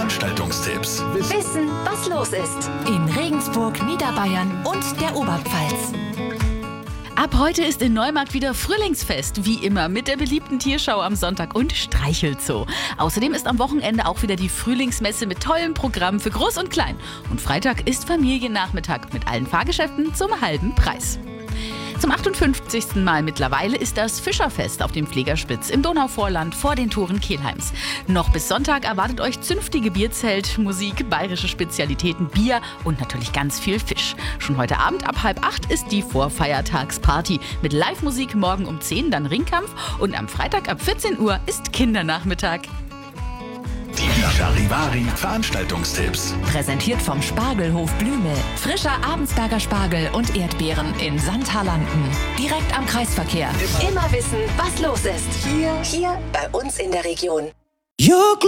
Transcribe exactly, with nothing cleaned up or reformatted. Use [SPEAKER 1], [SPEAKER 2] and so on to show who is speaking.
[SPEAKER 1] Veranstaltungstipps.
[SPEAKER 2] Wissen, was los ist. In Regensburg, Niederbayern und der Oberpfalz.
[SPEAKER 3] Ab heute ist in Neumarkt wieder Frühlingsfest, wie immer mit der beliebten Tierschau am Sonntag und Streichelzoo. Außerdem ist am Wochenende auch wieder die Frühlingsmesse mit tollem Programm für Groß und Klein. Und Freitag ist Familiennachmittag mit allen Fahrgeschäften zum halben Preis. Zum achtundfünfzigsten Mal mittlerweile ist das Fischerfest auf dem Pflegerspitz im Donauvorland vor den Toren Kelheims. Noch bis Sonntag erwartet euch zünftige Bierzelt, Musik, bayerische Spezialitäten, Bier und natürlich ganz viel Fisch. Schon heute Abend ab halb acht ist die Vorfeiertagsparty mit Live-Musik, morgen um zehn dann Ringkampf und am Freitag ab vierzehn Uhr ist Kindernachmittag.
[SPEAKER 1] Die Charivari Veranstaltungstipps.
[SPEAKER 2] Präsentiert vom Spargelhof Blümel. Frischer Abensberger Spargel und Erdbeeren in Sandhalanden. Direkt am Kreisverkehr. Immer wissen, was los ist. Hier, hier bei uns in der Region.